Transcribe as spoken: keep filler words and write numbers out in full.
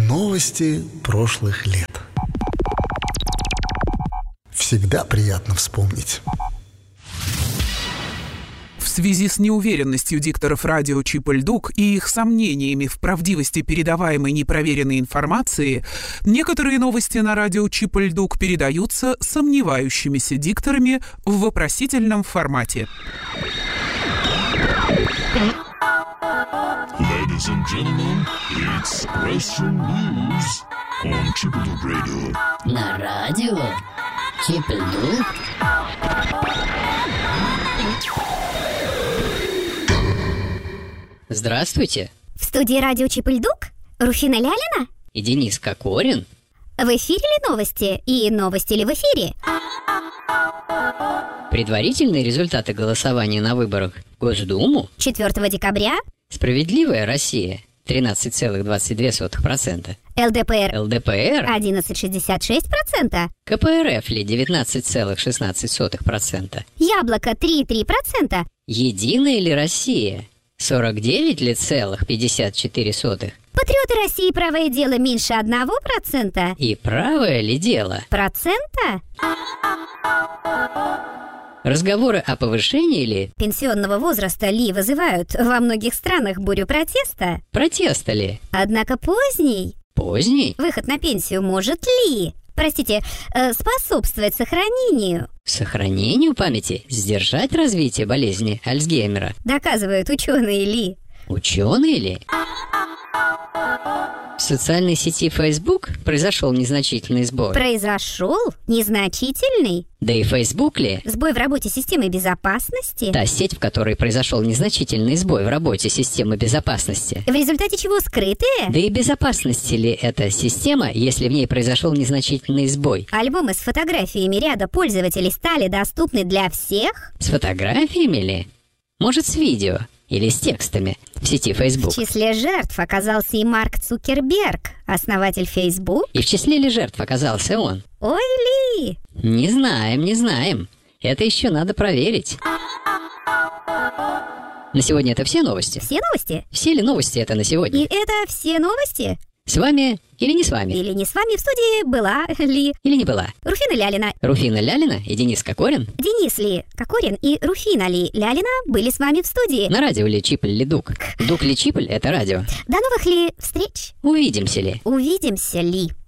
Новости прошлых лет. Всегда приятно вспомнить. В связи с неуверенностью дикторов радио Чип и Льдук и их сомнениями в правдивости передаваемой непроверенной информации, некоторые новости на радио Чип и Льдук передаются сомневающимися дикторами в вопросительном формате. Ladies and gentlemen, it's Question News on Chip и Льдук Radio. На радио Чип и Льдук. Здравствуйте. В студии радио Чип и Льдук Руфина Лялина и Денис Кокорин. В эфире ли новости? И новости ли в эфире? Предварительные результаты голосования на выборах в Госдуму четвёртого декабря. Справедливая Россия тринадцать целых двадцать две сотых процента. ЛДПР ЛДПР одиннадцать целых шестьдесят шесть сотых процента. КПРФ ли девятнадцать целых шестнадцать сотых процента. Яблоко три целых три десятых процента. Единая ли Россия сорок девять целых пятьдесят четыре сотых. Патриоты России правое дело меньше одного процента. И правое ли дело? Процента? Разговоры о повышении ли пенсионного возраста ли вызывают во многих странах бурю протеста? Протеста ли? Однако поздний Поздний? выход на пенсию может ли, простите, э, способствовать сохранению? Сохранению памяти? Сдержать развитие болезни Альцгеймера? Доказывают ученые ли? Ученые ли? В социальной сети Facebook произошел незначительный сбой. Произошел? Незначительный? Да и Facebook ли? Сбой в работе системы безопасности? Та сеть, в которой произошел незначительный сбой в работе системы безопасности. В результате чего скрытые? Да и безопасности ли эта система, если в ней произошел незначительный сбой? Альбомы с фотографиями ряда пользователей стали доступны для всех? С фотографиями ли? Может, с видео? Или с текстами в сети Facebook? В числе жертв оказался и Марк Цукерберг, основатель Facebook. И в числе ли жертв оказался он? Ой ли! Не знаем, не знаем. Это еще надо проверить. На сегодня это все новости? Все новости? Все ли новости это на сегодня? И это все новости? С вами или не с вами? Или не с вами в студии была ли? Или не была? Руфина Лялина. Руфина Лялина и Денис Кокорин. Денис ли Кокорин и Руфина ли Лялина были с вами в студии. На радио ли Чип ли Дук? Дук ли Чип — это радио. До новых ли встреч? Увидимся ли? Увидимся ли?